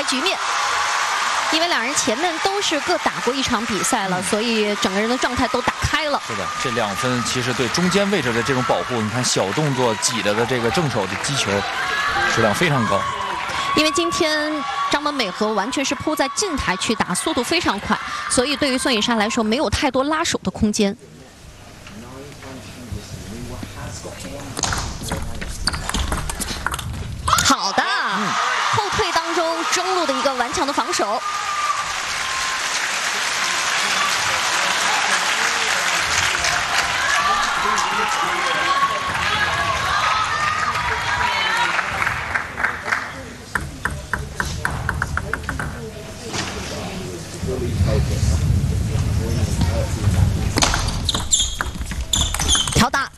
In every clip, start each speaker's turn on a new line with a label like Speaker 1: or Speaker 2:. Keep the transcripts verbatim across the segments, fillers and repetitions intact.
Speaker 1: 局面。因为两人前面都是各打过一场比赛了，所以整个人的状态都打开了。
Speaker 2: 是的，这两分其实对中间位置的这种保护，你看小动作挤着的这个正手的击球，质量非常高。
Speaker 1: 因为今天张本美和完全是扑在近台去打，速度非常快，所以对于孙颖莎来说没有太多拉手的空间。好的，嗯、后退当中中路的一个顽强的防守。调打，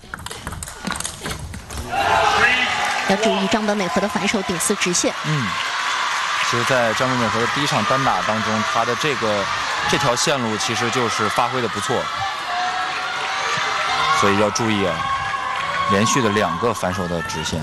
Speaker 1: 要注意张本美和的反手顶刺直线。
Speaker 2: 嗯，其实，在张本美和的第一场单打当中，他的这个这条线路其实就是发挥的不错，所以要注意啊，连续的两个反手的直线。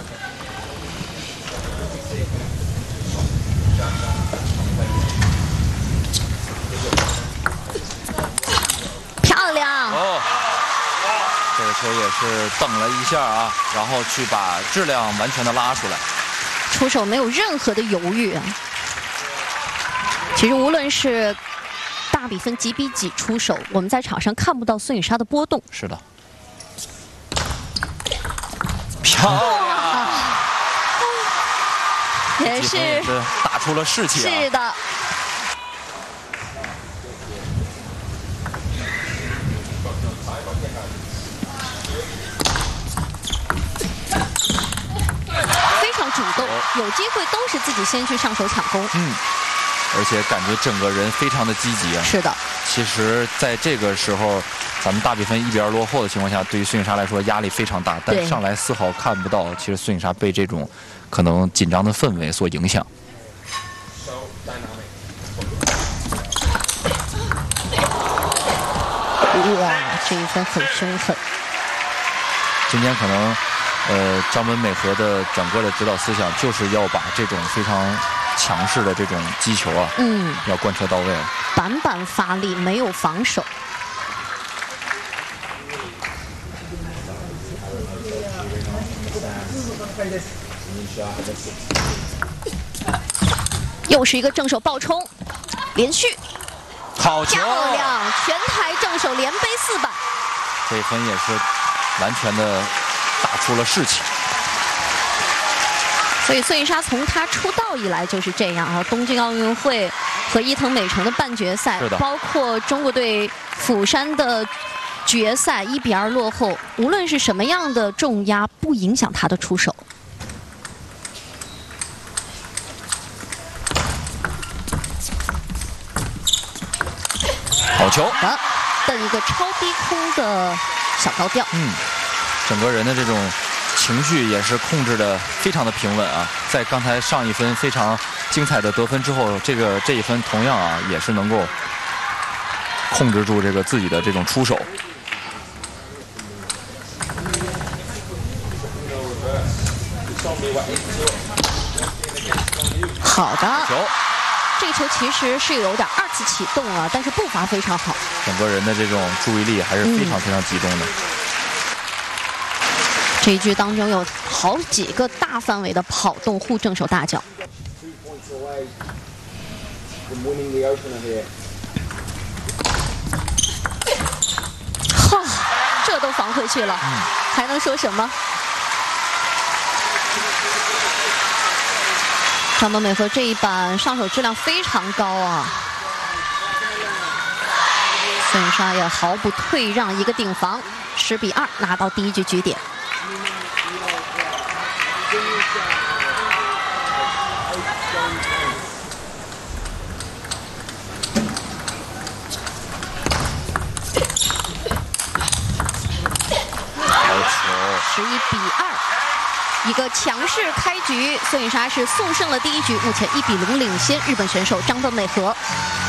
Speaker 1: 漂亮！
Speaker 2: 哦，这个球也是等了一下啊，然后去把质量完全的拉出来。
Speaker 1: 出手没有任何的犹豫啊！其实无论是大比分几比几出手，我们在场上看不到孙颖莎的波动。
Speaker 2: 是的，漂亮，
Speaker 1: 也是
Speaker 2: 也是打出了士气啊！
Speaker 1: 是的。主动有机会都是自己先去上手抢攻，
Speaker 2: 嗯，而且感觉整个人非常的积极啊。
Speaker 1: 是的，
Speaker 2: 其实在这个时候，咱们大比分一比二落后的情况下，对于孙颖莎来说压力非常大，但上来丝毫看不到，其实孙颖莎被这种可能紧张的氛围所影响。
Speaker 1: 哇，这一分很凶狠。
Speaker 2: 今天可能。呃，张本美和的整个的指导思想就是要把这种非常强势的这种击球啊，嗯，要贯彻到位，
Speaker 1: 板板发力，没有防守。又是一个正手爆冲，连续，
Speaker 2: 好球，
Speaker 1: 漂亮！全台正手连背四板，
Speaker 2: 这一分也是完全的。打出了士气，
Speaker 1: 所以孙颖莎从她出道以来就是这样啊。东京奥运会和伊藤美诚的半决赛，包括中国队釜山的决赛一比二落后，无论是什么样的重压，不影响她的出手。
Speaker 2: 好球！
Speaker 1: 好，蹬一个超低空的小高吊。
Speaker 2: 嗯。整个人的这种情绪也是控制的非常的平稳啊，在刚才上一分非常精彩的得分之后，这个这一分同样啊也是能够控制住这个自己的这种出手。
Speaker 1: 好的，
Speaker 2: 球，
Speaker 1: 这球其实是有点二次启动啊，但是步伐非常好，
Speaker 2: 整个人的这种注意力还是非常非常集中的。嗯，
Speaker 1: 这一局当中有好几个大范围的跑动护正手大脚。哈，这都防回去了，嗯、还能说什么？张本美和这一板上手质量非常高啊！孙颖莎也毫不退让，一个顶防，十比二拿到第一局局点。十一比二，一个强势开局，孙颖莎是速胜了第一局，目前一比零领先日本选手张本美和。